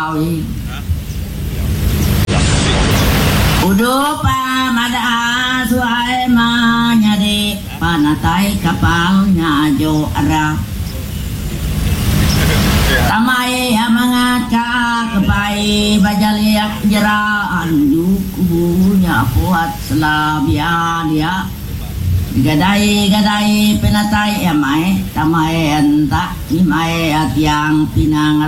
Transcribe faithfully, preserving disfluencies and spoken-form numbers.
kapawi udo pa mada suai ma nyari panatai kapal nyajo ara tamai amangat ka kepai bajaliak jeraan dukunya kuat selabian ya gadai gadai penatai amai tamai enta imai atiang pinang